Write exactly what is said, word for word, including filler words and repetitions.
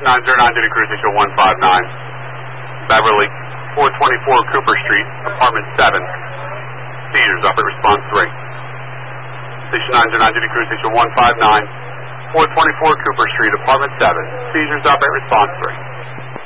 Station nine zero nine, Duty Cruise Station one five nine. Beverly, four twenty-four Cooper Street, Apartment seven. Seizures, operate response three. Station nine zero nine, Duty Cruise Station one five nine, four twenty-four Cooper Street, Apartment seven. Seizures, operate response three.